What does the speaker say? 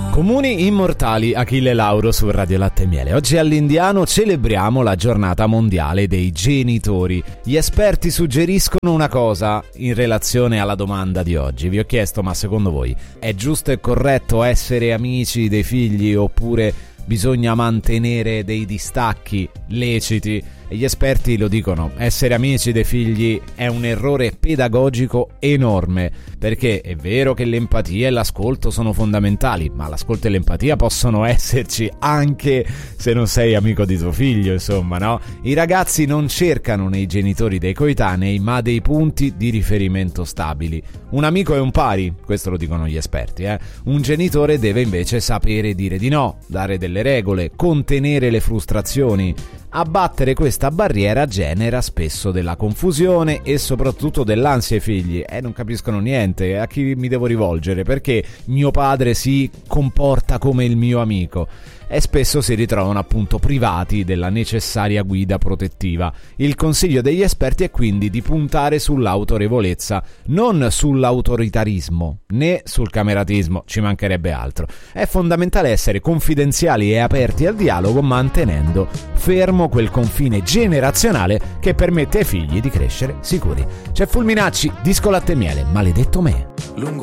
Comuni immortali, Achille Lauro su Radio Latte e Miele. Oggi all'Indiano celebriamo la giornata mondiale dei genitori. Gli esperti suggeriscono una cosa in relazione alla domanda di oggi. Vi ho chiesto, ma secondo voi è giusto e corretto essere amici dei figli oppure bisogna mantenere dei distacchi leciti? E gli esperti lo dicono, essere amici dei figli è un errore pedagogico enorme, perché è vero che l'empatia e l'ascolto sono fondamentali, ma l'ascolto e l'empatia possono esserci anche se non sei amico di tuo figlio, insomma, no? I ragazzi non cercano nei genitori dei coetanei, ma dei punti di riferimento stabili. Un amico è un pari, questo lo dicono gli esperti, Un genitore deve invece sapere dire di no, dare delle regole, contenere le frustrazioni. Abbattere questa barriera genera spesso della confusione e soprattutto dell'ansia ai figli. Non capiscono niente, a chi mi devo rivolgere? Perché mio padre si comporta come il mio amico? E spesso si ritrovano appunto privati della necessaria guida protettiva. Il consiglio degli esperti è quindi di puntare sull'autorevolezza, non sull'autoritarismo né sul cameratismo, ci mancherebbe altro. È fondamentale essere confidenziali e aperti al dialogo, mantenendo fermo quel confine generazionale che permette ai figli di crescere sicuri. C'è Fulminacci, Disco Latte e Miele, maledetto me.